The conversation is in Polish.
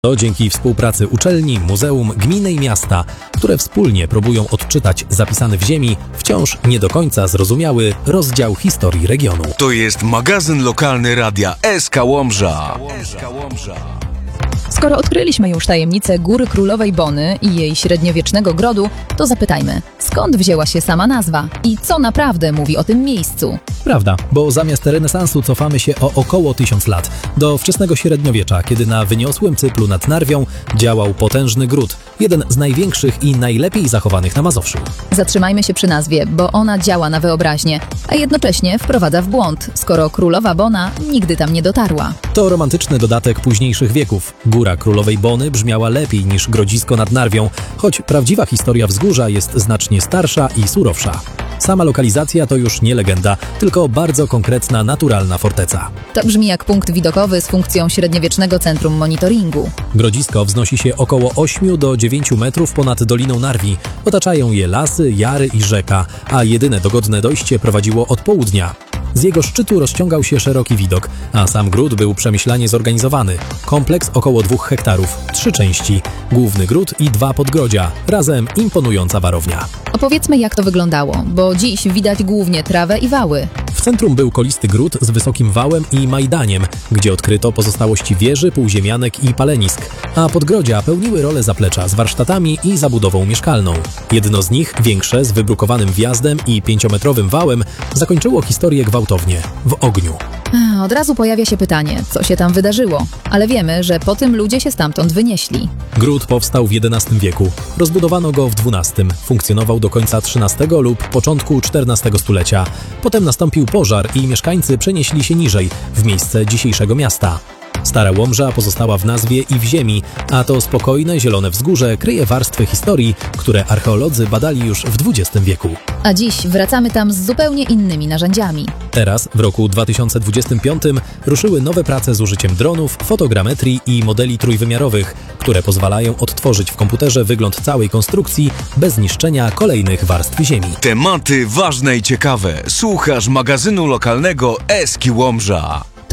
To dzięki współpracy uczelni, muzeum, gminy i miasta, które wspólnie próbują odczytać zapisany w ziemi, wciąż nie do końca zrozumiały rozdział historii regionu. To jest magazyn lokalny radia SK Łomża. Skoro odkryliśmy już tajemnicę Góry Królowej Bony i jej średniowiecznego grodu, to zapytajmy, skąd wzięła się sama nazwa i co naprawdę mówi o tym miejscu? Prawda, bo zamiast renesansu cofamy się o około 1000 lat, do wczesnego średniowiecza, kiedy na wyniosłym cyplu nad Narwią działał potężny gród, jeden z największych i najlepiej zachowanych na Mazowszu. Zatrzymajmy się przy nazwie, bo ona działa na wyobraźnię, a jednocześnie wprowadza w błąd, skoro Królowa Bona nigdy tam nie dotarła. To romantyczny dodatek późniejszych wieków. Góra Królowej Bony brzmiała lepiej niż Grodzisko nad Narwią, choć prawdziwa historia wzgórza jest znacznie starsza i surowsza. Sama lokalizacja to już nie legenda, tylko bardzo konkretna, naturalna forteca. To brzmi jak punkt widokowy z funkcją średniowiecznego centrum monitoringu. Grodzisko wznosi się około 8 do 9 metrów ponad Doliną Narwi. Otaczają je lasy, jary i rzeka, a jedyne dogodne dojście prowadziło od południa. Z jego szczytu rozciągał się szeroki widok, a sam gród był przemyślanie zorganizowany. Kompleks około 2 hektarów, 3 części, główny gród i 2 podgrodzia, razem imponująca warownia. Opowiedzmy, jak to wyglądało, bo dziś widać głównie trawę i wały. W centrum był kolisty gród z wysokim wałem i majdaniem, gdzie odkryto pozostałości wieży, półziemianek i palenisk, a podgrodzia pełniły rolę zaplecza z warsztatami i zabudową mieszkalną. Jedno z nich, większe, z wybrukowanym wjazdem i 5-metrowym wałem, zakończyło historię gwałtownie, w ogniu. Od razu pojawia się pytanie, co się tam wydarzyło, ale wiemy, że po tym ludzie się stamtąd wynieśli. Gród powstał w XI wieku, rozbudowano go w XII, funkcjonował do końca XIII lub początku XIV stulecia. Potem nastąpił pożar i mieszkańcy przenieśli się niżej, w miejsce dzisiejszego miasta. Stara Łomża pozostała w nazwie i w ziemi, a to spokojne, zielone wzgórze kryje warstwy historii, które archeolodzy badali już w XX wieku. A dziś wracamy tam z zupełnie innymi narzędziami. Teraz, w roku 2025, ruszyły nowe prace z użyciem dronów, fotogrametrii i modeli trójwymiarowych, które pozwalają odtworzyć w komputerze wygląd całej konstrukcji bez niszczenia kolejnych warstw ziemi. Tematy ważne i ciekawe. Słuchasz magazynu lokalnego SK Łomża.